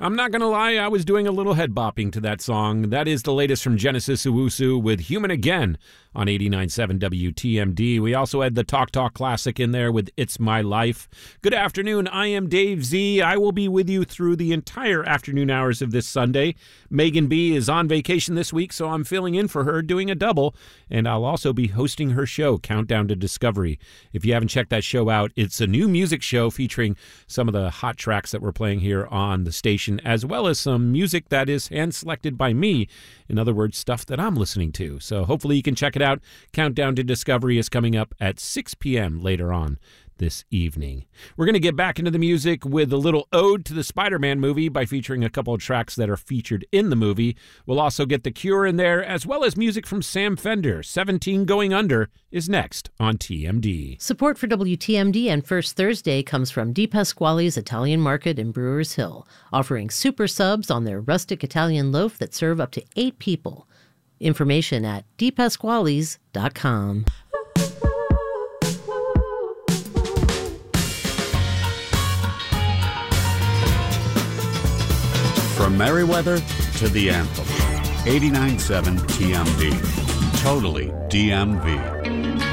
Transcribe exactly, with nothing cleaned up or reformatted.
I'm not going to lie, I was doing a little head bopping to that song. That is the latest from Genesis Owusu with Human Again on eighty-nine point seven W T M D. We also had the Talk Talk Classic in there with It's My Life. Good afternoon, I am Dave Z. I will be with you through the entire afternoon hours of this Sunday. Megan B. is on vacation this week, so I'm filling in for her, doing a double, and I'll also be hosting her show, Countdown to Discovery. If you haven't checked that show out, it's a new music show featuring some of the hot tracks that we're playing here on the station, as well as some music that is hand-selected by me. In other words, stuff that I'm listening to. So hopefully you can check it out. Countdown to Discovery is coming up at six p.m. later on this evening. We're going to get back into the music with a little ode to the Spider-Man movie by featuring a couple of tracks that are featured in the movie. We'll also get The Cure in there, as well as music from Sam Fender. seventeen Going Under is next on T M D. Support for W T M D and First Thursday comes from Di Pasquale's Italian Market in Brewers Hill, offering super subs on their rustic Italian loaf that serve up to eight people. Information at di pasquales dot com. From Merriweather to the Anthem, eighty-nine point seven T M D. Totally D M V.